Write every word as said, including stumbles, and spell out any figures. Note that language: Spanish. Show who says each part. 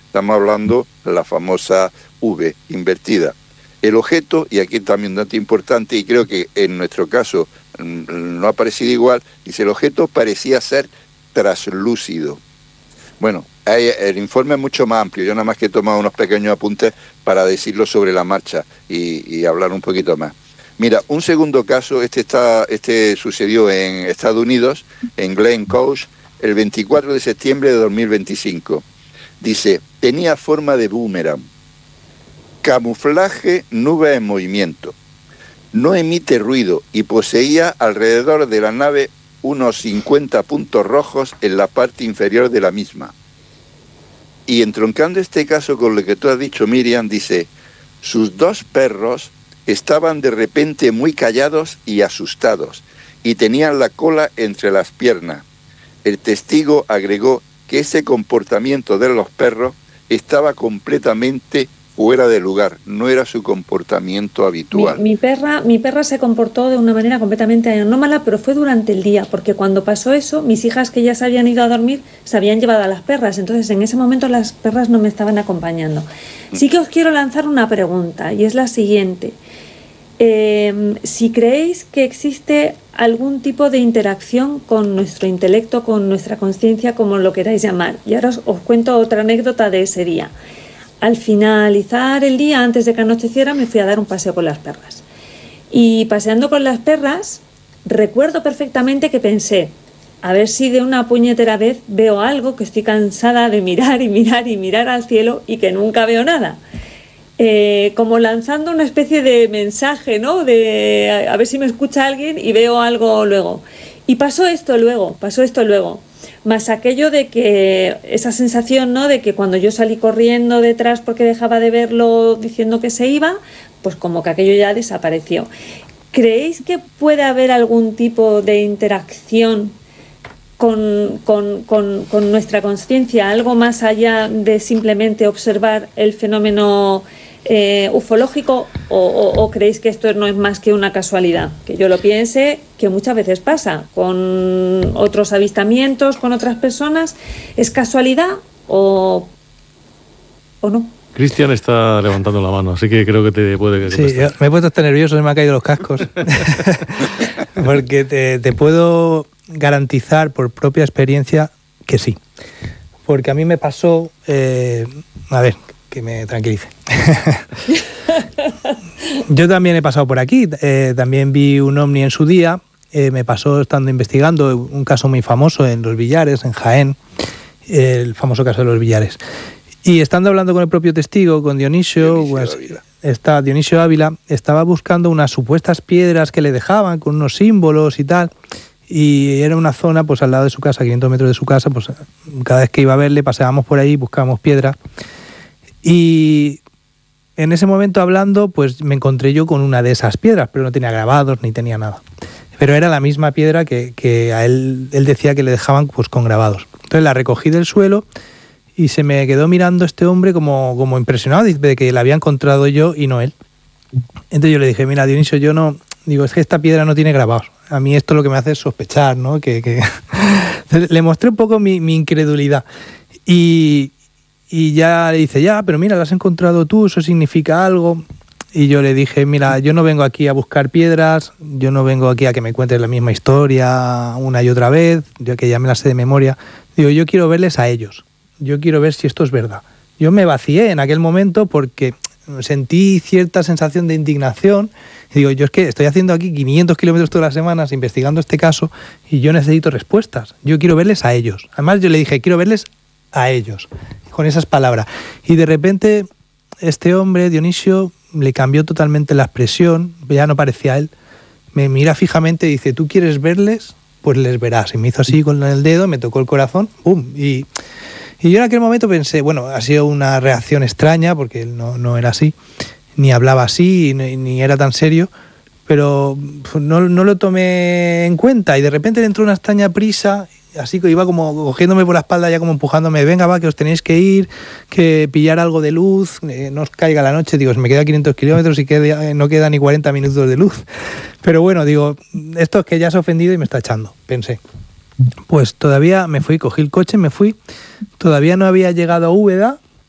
Speaker 1: Estamos hablando de la famosa V invertida. El objeto, y aquí también un dato importante, y creo que en nuestro caso no ha parecido igual, dice, el objeto parecía ser traslúcido. Bueno, hay, el informe es mucho más amplio, yo nada más que he tomado unos pequeños apuntes para decirlo sobre la marcha y, y hablar un poquito más. Mira, un segundo caso, este, está, este sucedió en Estados Unidos, en Glen Coast, el veinticuatro de septiembre de dos mil veinticinco. Dice, tenía forma de boomerang, camuflaje, nube en movimiento, no emite ruido y poseía alrededor de la nave unos cincuenta puntos rojos en la parte inferior de la misma. Y entroncando este caso con lo que tú has dicho, Miriam, dice, sus dos perros estaban de repente muy callados y asustados y tenían la cola entre las piernas. El testigo agregó que ese comportamiento de los perros estaba completamente fuera de lugar, no era su comportamiento habitual.
Speaker 2: Mi, mi perra, mi perra se comportó de una manera completamente anómala, pero fue durante el día, porque cuando pasó eso, mis hijas que ya se habían ido a dormir, se habían llevado a las perras, entonces en ese momento las perras no me estaban acompañando. Sí que os quiero lanzar una pregunta, y es la siguiente. Eh, si creéis que existe algún tipo de interacción con nuestro intelecto, con nuestra conciencia, como lo queráis llamar. Y ahora os, os cuento otra anécdota de ese día. Al finalizar el día, antes de que anocheciera, me fui a dar un paseo con las perras. Y paseando con las perras, recuerdo perfectamente que pensé, a ver si de una puñetera vez veo algo, que estoy cansada de mirar y mirar y mirar al cielo y que nunca veo nada. Eh, como lanzando una especie de mensaje, ¿no? De a ver si me escucha alguien y veo algo luego. Y pasó esto luego, pasó esto luego. Más aquello de que, esa sensación, ¿no? De que cuando yo salí corriendo detrás porque dejaba de verlo diciendo que se iba, pues como que aquello ya desapareció. ¿Creéis que puede haber algún tipo de interacción con, con, con, con nuestra conciencia, algo más allá de simplemente observar el fenómeno eh, ufológico, o, o, o creéis que esto no es más que una casualidad? Que yo lo piense, que muchas veces pasa con otros avistamientos, con otras personas. ¿Es casualidad o, o no?
Speaker 3: Cristian está levantando la mano, así que creo que te puede contestar.
Speaker 4: Sí, yo me he puesto hasta nervioso, se me han caído los cascos. Porque te, te puedo garantizar por propia experiencia que sí. Porque a mí me pasó... Eh, a ver, que me tranquilice. Yo también he pasado por aquí. Eh, también vi un ovni en su día. Eh, me pasó estando investigando un caso muy famoso en Los Villares, en Jaén. El famoso caso de Los Villares. Y estando hablando con el propio testigo, con Dionisio,
Speaker 1: Dionisio
Speaker 4: pues,
Speaker 1: Ávila.
Speaker 4: está Dionisio Ávila, estaba buscando unas supuestas piedras que le dejaban con unos símbolos y tal, y era una zona pues al lado de su casa, quinientos metros de su casa, pues cada vez que iba a verle paseábamos por ahí, buscábamos piedras, y en ese momento hablando pues me encontré yo con una de esas piedras, pero no tenía grabados ni tenía nada, pero era la misma piedra que, que a él, él decía que le dejaban pues con grabados. Entonces la recogí del suelo y se me quedó mirando este hombre como, como impresionado de que la había encontrado yo y no él. Entonces yo le dije, mira, Dionisio, yo no... Digo, es que esta piedra no tiene grabados. A mí esto lo que me hace es sospechar, ¿no? Que, que... Le mostré un poco mi, mi incredulidad. Y, y ya le dice, ya, pero mira, la has encontrado tú, eso significa algo. Y yo le dije, mira, yo no vengo aquí a buscar piedras, yo no vengo aquí a que me cuentes la misma historia una y otra vez, yo que ya me la sé de memoria. Digo, yo quiero verles a ellos. Yo quiero ver si esto es verdad. Yo me vacié en aquel momento porque sentí cierta sensación de indignación. Y digo, yo es que estoy haciendo aquí quinientos kilómetros todas las semanas investigando este caso y yo necesito respuestas. Yo quiero verles a ellos. Además yo le dije, quiero verles a ellos, con esas palabras. Y de repente este hombre, Dionisio, le cambió totalmente la expresión, ya no parecía él. Me mira fijamente y dice, ¿tú quieres verles? Pues les verás. Y me hizo así con el dedo, me tocó el corazón, ¡pum! Y... Y yo en aquel momento pensé, bueno, ha sido una reacción extraña, porque él no, no era así, ni hablaba así, ni, ni era tan serio, pero no, no lo tomé en cuenta y de repente le entró una extraña prisa, así que iba como cogiéndome por la espalda, ya como empujándome, venga, va, que os tenéis que ir, que pillar algo de luz, eh, no os caiga la noche. Digo, me queda quinientos kilómetros y queda, eh, no queda ni cuarenta minutos de luz. Pero bueno, digo, esto es que ya se ha ofendido y me está echando, pensé. Pues todavía me fui, cogí el coche, me fui, todavía no había llegado a Úbeda